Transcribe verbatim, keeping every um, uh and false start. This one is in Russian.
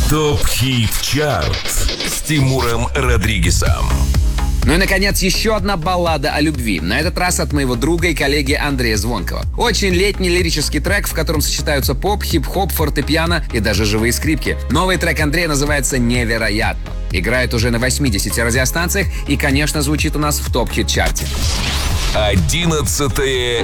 ТОП-хит чарт с Тимуром Родригезом. Ну и, наконец, еще одна баллада о любви. На этот раз от моего друга и коллеги Андрея Звонкова. Очень летний лирический трек, в котором сочетаются поп, хип-хоп, фортепиано и даже живые скрипки. Новый трек Андрея называется «Невероятно». Играет уже на восьмидесяти радиостанциях и, конечно, звучит у нас в ТОП-хит чарте. Одиннадцатое